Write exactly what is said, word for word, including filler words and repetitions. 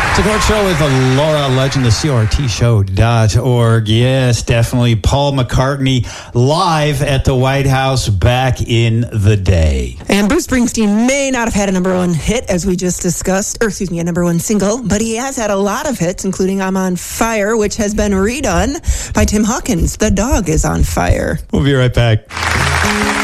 The Court Show with Laura Legend, the C R T show dot org. Yes, definitely Paul McCartney live at the White House back in the day. And Bruce Springsteen may not have had a number one hit, as we just discussed, or excuse me, a number one single, but he has had a lot of hits, including I'm on Fire, which has been redone by Tim Hawkins. The Dog is on Fire. We'll be right back.